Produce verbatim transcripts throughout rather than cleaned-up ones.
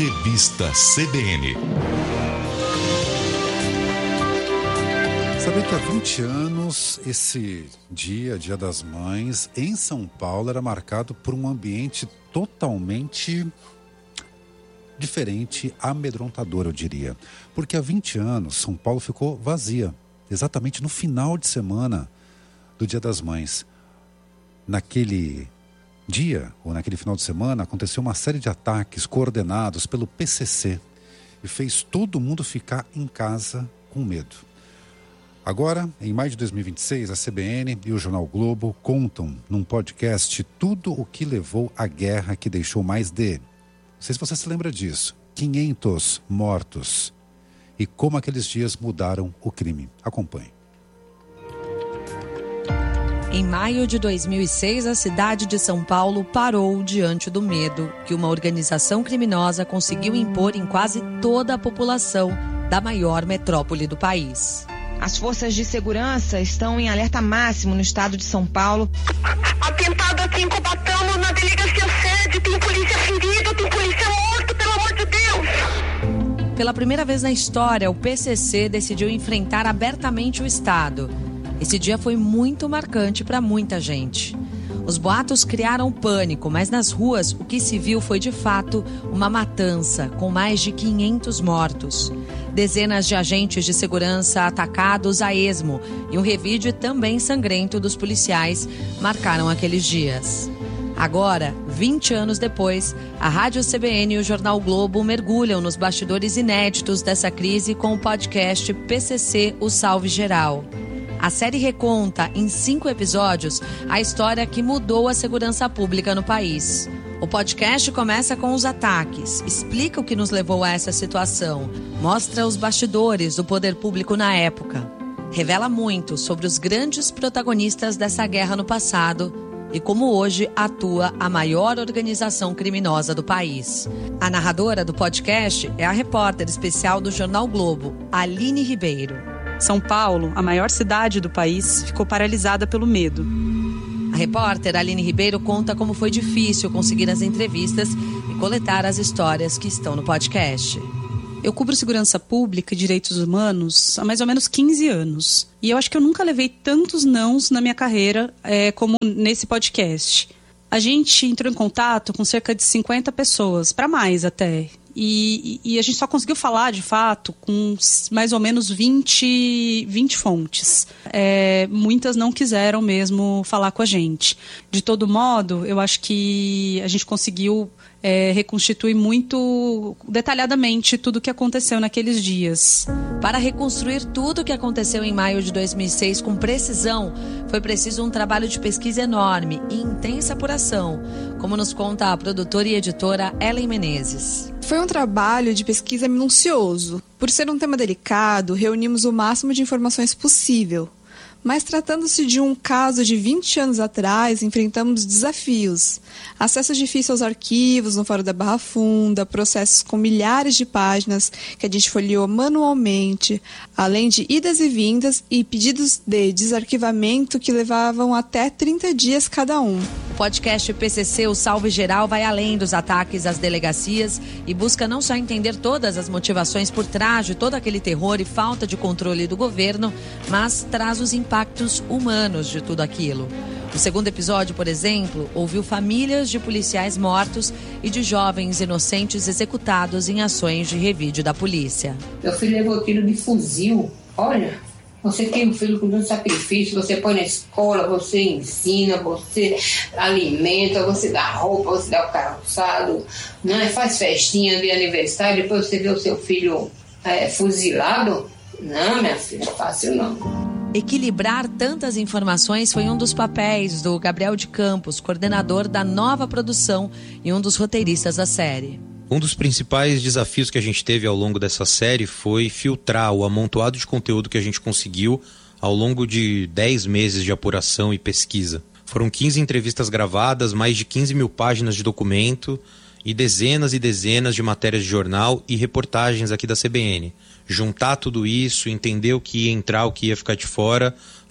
Revista C B N. Sabia que há vinte anos, esse dia, Dia das Mães, em São Paulo, era marcado por um ambiente totalmente diferente, amedrontador, eu diria. Porque há vinte anos, São Paulo ficou vazia, exatamente no final de semana do Dia das Mães. Naquele dia, ou naquele final de semana, aconteceu uma série de ataques coordenados pelo P C C e fez todo mundo ficar em casa com medo. Agora, em maio de dois mil e vinte e seis, a C B N e o Jornal Globo contam num podcast tudo o que levou à guerra que deixou mais de, não sei se você se lembra disso, quinhentos mortos. E como aqueles dias mudaram o crime. Acompanhe. Em maio de dois mil e seis, a cidade de São Paulo parou diante do medo que uma organização criminosa conseguiu impor em quase toda a população da maior metrópole do país. As forças de segurança estão em alerta máximo no estado de São Paulo. Atentado aqui em Cubatão, na delegacia sede, tem polícia ferida, tem polícia morto, pelo amor de Deus. Pela primeira vez na história, o P C C decidiu enfrentar abertamente o estado. Esse dia foi muito marcante para muita gente. Os boatos criaram pânico, mas nas ruas o que se viu foi de fato uma matança, com mais de quinhentos mortos. Dezenas de agentes de segurança atacados a esmo e um revide também sangrento dos policiais marcaram aqueles dias. Agora, vinte anos depois, a Rádio C B N e o Jornal Globo mergulham nos bastidores inéditos dessa crise com o podcast P C C O Salve Geral. A série reconta, em cinco episódios, a história que mudou a segurança pública no país. O podcast começa com os ataques, explica o que nos levou a essa situação, mostra os bastidores do poder público na época, revela muito sobre os grandes protagonistas dessa guerra no passado e como hoje atua a maior organização criminosa do país. A narradora do podcast é a repórter especial do Jornal Globo, Aline Ribeiro. São Paulo, a maior cidade do país, ficou paralisada pelo medo. A repórter Aline Ribeiro conta como foi difícil conseguir as entrevistas e coletar as histórias que estão no podcast. Eu cubro segurança pública e direitos humanos há mais ou menos quinze anos. E eu acho que eu nunca levei tantos nãos na minha carreira é, como nesse podcast. A gente entrou em contato com cerca de cinquenta pessoas, para mais até. E, e a gente só conseguiu falar, de fato, com mais ou menos vinte, vinte fontes. É, muitas não quiseram mesmo falar com a gente. De todo modo, eu acho que a gente conseguiu é, reconstituir muito detalhadamente tudo o que aconteceu naqueles dias. Para reconstruir tudo o que aconteceu em maio de dois mil e seis com precisão, foi preciso um trabalho de pesquisa enorme e intensa apuração, como nos conta a produtora e editora Ellen Menezes. Foi um trabalho de pesquisa minucioso. Por ser um tema delicado, reunimos o máximo de informações possível. Mas tratando-se de um caso de vinte anos atrás, enfrentamos desafios. Acesso difícil aos arquivos no Fórum da Barra Funda, processos com milhares de páginas que a gente folheou manualmente, além de idas e vindas e pedidos de desarquivamento que levavam até trinta dias cada um. O podcast P C C O Salve Geral vai além dos ataques às delegacias e busca não só entender todas as motivações por trás de todo aquele terror e falta de controle do governo, mas traz os impactos humanos de tudo aquilo. O segundo episódio, por exemplo, ouviu famílias de policiais mortos e de jovens inocentes executados em ações de revide da polícia. Meu filho levou tiro de fuzil. Olha, você tem um filho com tanto sacrifício, você põe na escola, você ensina, você alimenta, você dá roupa, você dá o calçado, né? Faz festinha de aniversário, depois você vê o seu filho é, fuzilado. Não, minha filha, é fácil não. Equilibrar tantas informações foi um dos papéis do Gabriel de Campos, coordenador da nova produção e um dos roteiristas da série. Um dos principais desafios que a gente teve ao longo dessa série foi filtrar o amontoado de conteúdo que a gente conseguiu ao longo de dez meses de apuração e pesquisa. Foram quinze entrevistas gravadas, mais de quinze mil páginas de documento e dezenas e dezenas de matérias de jornal e reportagens aqui da C B N. Juntar tudo isso, entender o que ia entrar, o que ia ficar de fora,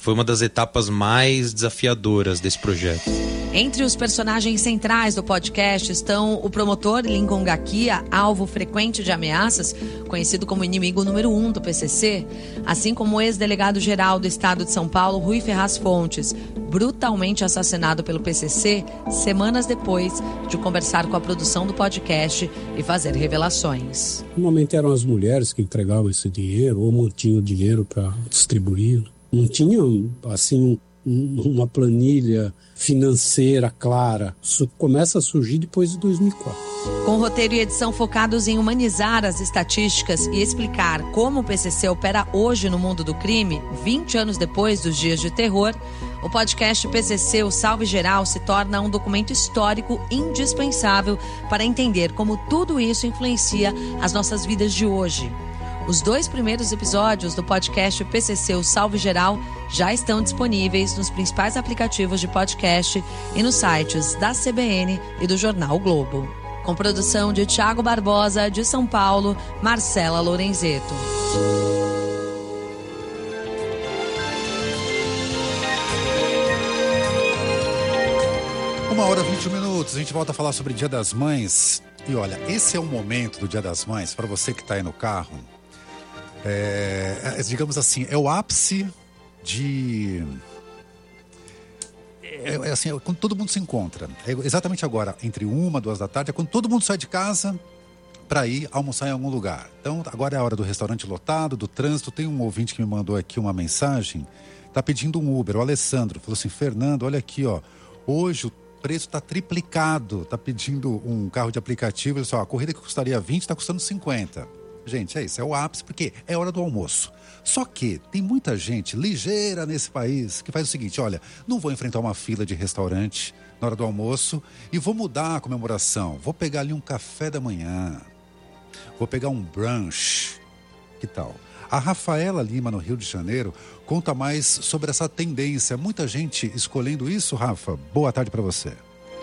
foi uma das etapas mais desafiadoras desse projeto. Entre os personagens centrais do podcast estão o promotor Lincoln Gakia, alvo frequente de ameaças, conhecido como inimigo número um do P C C, assim como o ex-delegado-geral do estado de São Paulo, Rui Ferraz Fontes, brutalmente assassinado pelo P C C semanas depois de conversar com a produção do podcast e fazer revelações. Normalmente eram as mulheres que entregavam esse dinheiro ou mantinham o dinheiro para distribuir. Não tinham, assim, uma planilha financeira clara. Isso começa a surgir depois de dois mil e quatro. Com roteiro e edição focados em humanizar as estatísticas e explicar como o P C C opera hoje no mundo do crime, vinte anos depois dos dias de terror, o podcast P C C, o Salve Geral, se torna um documento histórico indispensável para entender como tudo isso influencia as nossas vidas de hoje. Os dois primeiros episódios do podcast P C C, o Salve Geral, já estão disponíveis nos principais aplicativos de podcast e nos sites da C B N e do Jornal o Globo. Com produção de Thiago Barbosa, de São Paulo, Marcela Lorenzeto. Uma hora e vinte minutos, a gente volta a falar sobre Dia das Mães. E olha, esse é o momento do Dia das Mães, para você que está aí no carro. É, é, digamos assim, é o ápice de... É, é assim, é quando todo mundo se encontra. É exatamente agora, entre uma e duas da tarde, é quando todo mundo sai de casa para ir almoçar em algum lugar. Então, agora é a hora do restaurante lotado, do trânsito. Tem um ouvinte que me mandou aqui uma mensagem, tá pedindo um Uber, o Alessandro. Falou assim, Fernando, olha aqui, ó, hoje o preço está triplicado, tá pedindo um carro de aplicativo, ele disse, ó, a corrida que custaria vinte está custando cinquenta. Gente, é isso, é o ápice, porque é hora do almoço. Só que tem muita gente ligeira nesse país que faz o seguinte, olha, não vou enfrentar uma fila de restaurante na hora do almoço e vou mudar a comemoração. Vou pegar ali um café da manhã, vou pegar um brunch, que tal? A Rafaela Lima, no Rio de Janeiro, conta mais sobre essa tendência. Muita gente escolhendo isso, Rafa. Boa tarde para você.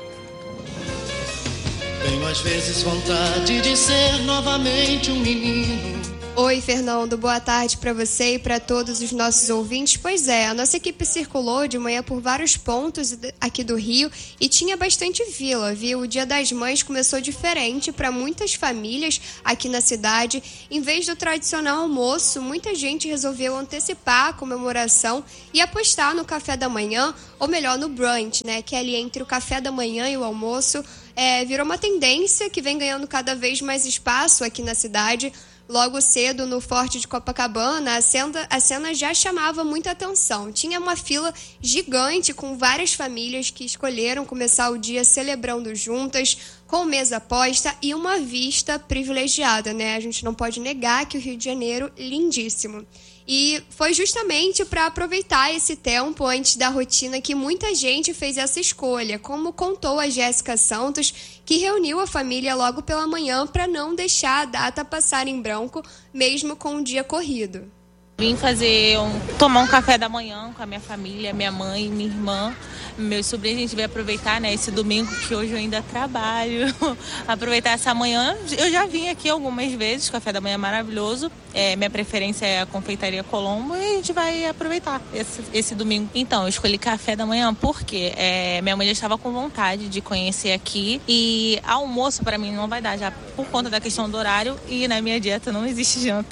Tenho às vezes vontade de ser novamente um menino. Oi, Fernando, boa tarde para você e para todos os nossos ouvintes. Pois é, a nossa equipe circulou de manhã por vários pontos aqui do Rio e tinha bastante fila, viu? O Dia das Mães começou diferente para muitas famílias aqui na cidade. Em vez do tradicional almoço, muita gente resolveu antecipar a comemoração e apostar no café da manhã, ou melhor, no brunch, né? Que é ali entre o café da manhã e o almoço. É, virou uma tendência que vem ganhando cada vez mais espaço aqui na cidade. Logo cedo, no Forte de Copacabana, a cena, a cena já chamava muita atenção. Tinha uma fila gigante com várias famílias que escolheram começar o dia celebrando juntas, com mesa posta e uma vista privilegiada, né? A gente não pode negar que o Rio de Janeiro é lindíssimo. E foi justamente para aproveitar esse tempo antes da rotina que muita gente fez essa escolha, como contou a Jéssica Santos, que reuniu a família logo pela manhã para não deixar a data passar em branco, mesmo com um dia corrido. Vim fazer um, tomar um café da manhã com a minha família, minha mãe, minha irmã, meus sobrinhos. A gente vai aproveitar, né, esse domingo que hoje eu ainda trabalho, aproveitar essa manhã. Eu já vim aqui algumas vezes, café da manhã é maravilhoso, é, minha preferência é a Confeitaria Colombo e a gente vai aproveitar esse, esse domingo. Então, eu escolhi café da manhã porque é, minha mãe já estava com vontade de conhecer aqui e almoço para mim não vai dar já por conta da questão do horário e na minha dieta não existe janta.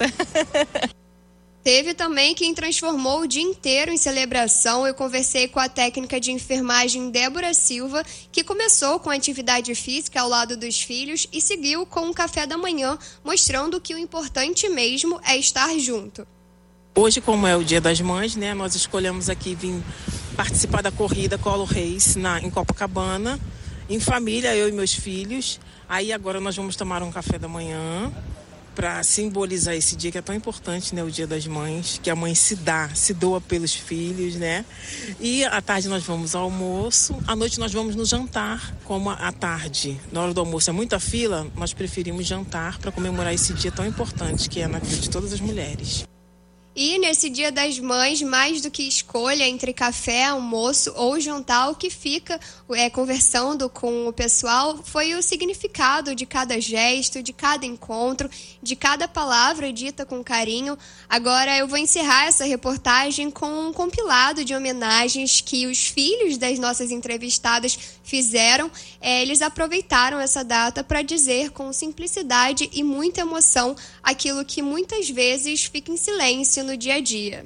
Teve também quem transformou o dia inteiro em celebração. Eu conversei com a técnica de enfermagem Débora Silva, que começou com atividade física ao lado dos filhos e seguiu com um café da manhã, mostrando que o importante mesmo é estar junto. Hoje, como é o Dia das Mães, né, nós escolhemos aqui vir participar da corrida Colo Reis na, em Copacabana, em família, eu e meus filhos. Aí agora nós vamos tomar um café da manhã para simbolizar esse dia que é tão importante, né, o Dia das Mães, que a mãe se dá, se doa pelos filhos, né? E à tarde nós vamos ao almoço, à noite nós vamos no jantar. Como à tarde, na hora do almoço é muita fila, nós preferimos jantar para comemorar esse dia tão importante que é na vida de todas as mulheres. E nesse Dia das Mães, mais do que escolha entre café, almoço ou jantar, o que fica é, conversando com o pessoal foi o significado de cada gesto, de cada encontro, de cada palavra dita com carinho. Agora eu vou encerrar essa reportagem com um compilado de homenagens que os filhos das nossas entrevistadas fizeram. É, eles aproveitaram essa data para dizer com simplicidade e muita emoção aquilo que muitas vezes fica em silêncio no dia a dia.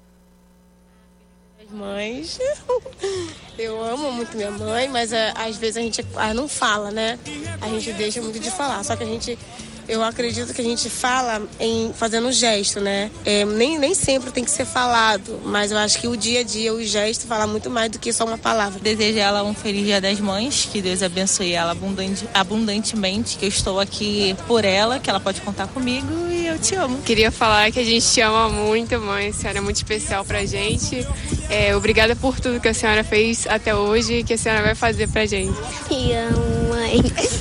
As mães, eu amo muito minha mãe, mas é, às vezes a gente ah, não fala, né? A gente deixa muito de falar, só que a gente... Eu acredito que a gente fala em fazendo gesto, né? É, nem, nem sempre tem que ser falado, mas eu acho que o dia a dia, o gesto, fala muito mais do que só uma palavra. Desejo a ela um feliz Dia das Mães, que Deus abençoe ela abundante, abundantemente, que eu estou aqui por ela, que ela pode contar comigo e eu te amo. Queria falar que a gente te ama muito, mãe, a senhora é muito especial pra gente. É, obrigada por tudo que a senhora fez até hoje e que a senhora vai fazer pra gente. Te amo, mãe.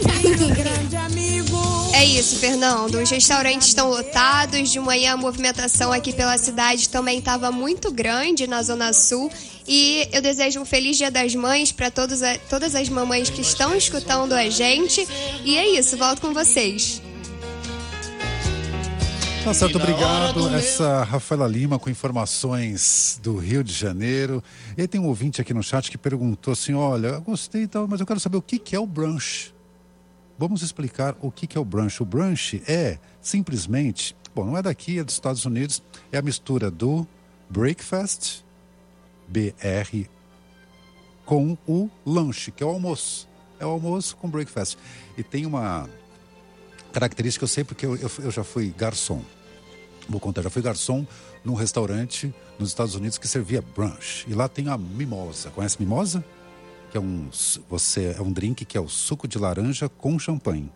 É isso, Fernando. Os restaurantes estão lotados. De manhã a movimentação aqui pela cidade também estava muito grande na Zona Sul. E eu desejo um feliz Dia das Mães para todas as mamães que estão escutando a gente. E é isso, volto com vocês. Tá certo, obrigado. Essa Rafaela Lima com informações do Rio de Janeiro. E aí tem um ouvinte aqui no chat que perguntou assim, olha, eu gostei e tal, mas eu quero saber o que, que é o brunch. Vamos explicar o que, que é o brunch. O brunch é simplesmente, bom, não é daqui, é dos Estados Unidos, é a mistura do breakfast, B R, com o lanche, que é o almoço. É o almoço com breakfast. E tem uma característica, eu sei porque eu, eu, eu já fui garçom. Vou contar, já fui garçom num restaurante nos Estados Unidos que servia brunch. E lá tem a mimosa. Conhece mimosa? Que é um, você, é um drink que é o suco de laranja com champanhe.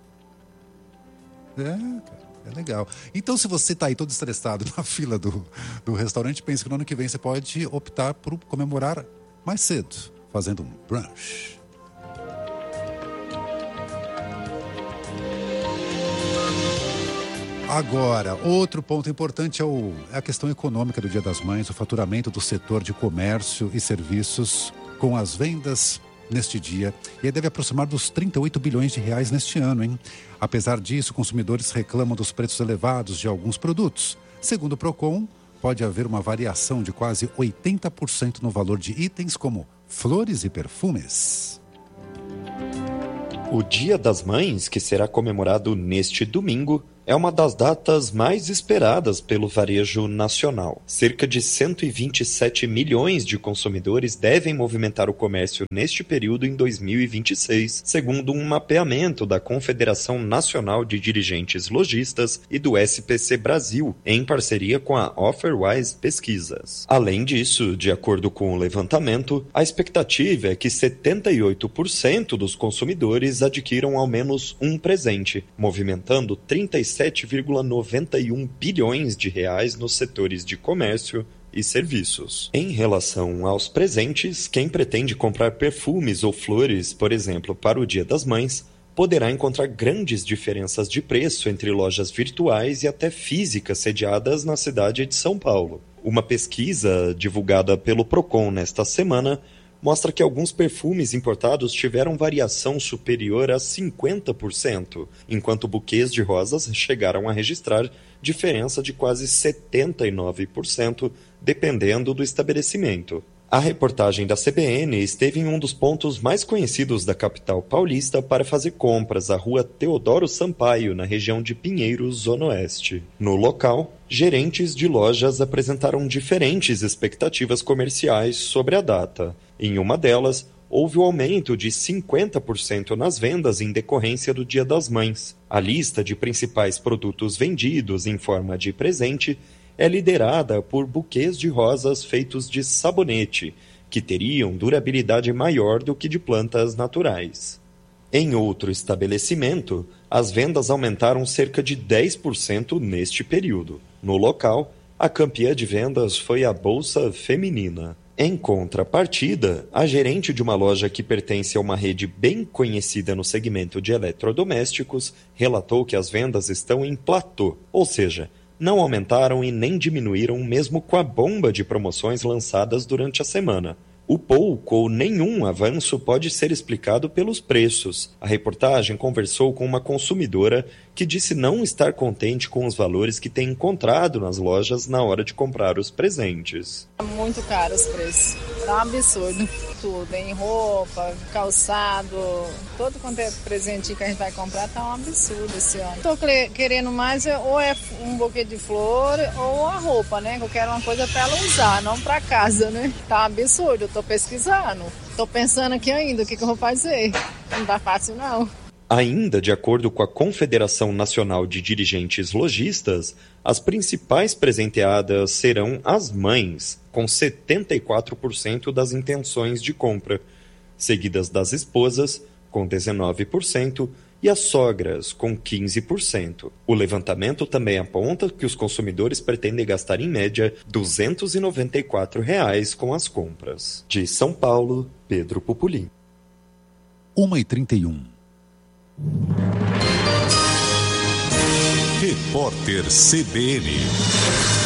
É, é legal. Então, se você está aí todo estressado na fila do, do restaurante, pense que no ano que vem você pode optar por comemorar mais cedo, fazendo um brunch. Agora, outro ponto importante é, o, é a questão econômica do Dia das Mães, o faturamento do setor de comércio e serviços com as vendas neste dia. E aí deve aproximar dos trinta e oito bilhões de reais neste ano, hein? Apesar disso, consumidores reclamam dos preços elevados de alguns produtos. Segundo o Procon, pode haver uma variação de quase oitenta por cento no valor de itens como flores e perfumes. O Dia das Mães, que será comemorado neste domingo, é uma das datas mais esperadas pelo varejo nacional. Cerca de cento e vinte e sete milhões de consumidores devem movimentar o comércio neste período em dois mil e vinte e seis, segundo um mapeamento da Confederação Nacional de Dirigentes Lojistas e do S P C Brasil, em parceria com a Offerwise Pesquisas. Além disso, de acordo com o levantamento, a expectativa é que setenta e oito por cento dos consumidores adquiram ao menos um presente, movimentando trinta e sete vírgula noventa e um bilhões de reais nos setores de comércio e serviços. Em relação aos presentes, quem pretende comprar perfumes ou flores, por exemplo, para o Dia das Mães, poderá encontrar grandes diferenças de preço entre lojas virtuais e até físicas sediadas na cidade de São Paulo. Uma pesquisa divulgada pelo Procon nesta semana mostra que alguns perfumes importados tiveram variação superior a cinquenta por cento, enquanto buquês de rosas chegaram a registrar diferença de quase setenta e nove por cento, dependendo do estabelecimento. A reportagem da C B N esteve em um dos pontos mais conhecidos da capital paulista para fazer compras, a rua Teodoro Sampaio, na região de Pinheiros, Zona Oeste. No local, gerentes de lojas apresentaram diferentes expectativas comerciais sobre a data. Em uma delas, houve um aumento de cinquenta por cento nas vendas em decorrência do Dia das Mães. A lista de principais produtos vendidos em forma de presente é liderada por buquês de rosas feitos de sabonete, que teriam durabilidade maior do que de plantas naturais. Em outro estabelecimento, as vendas aumentaram cerca de dez por cento neste período. No local, a campeã de vendas foi a Bolsa Feminina. Em contrapartida, a gerente de uma loja que pertence a uma rede bem conhecida no segmento de eletrodomésticos relatou que as vendas estão em platô, ou seja, não aumentaram e nem diminuíram mesmo com a bomba de promoções lançadas durante a semana. O pouco ou nenhum avanço pode ser explicado pelos preços. A reportagem conversou com uma consumidora que disse não estar contente com os valores que tem encontrado nas lojas na hora de comprar os presentes. Muito caro os preços, tá um absurdo. Tudo, em roupa, calçado, todo quanto é presentinho que a gente vai comprar tá um absurdo esse ano. Tô querendo mais ou é um buquê de flor ou a roupa, né? Eu quero uma coisa para ela usar, não para casa, né? Tá um absurdo, eu tô pesquisando, tô pensando aqui ainda o que, que eu vou fazer. Não tá fácil não. Ainda de acordo com a Confederação Nacional de Dirigentes Lojistas, as principais presenteadas serão as mães, com setenta e quatro por cento das intenções de compra, seguidas das esposas, com dezenove por cento, e as sogras, com quinze por cento. O levantamento também aponta que os consumidores pretendem gastar em média duzentos e noventa e quatro reais com as compras. De São Paulo, Pedro Pupulim. uma e trinta e um. Repórter C B N.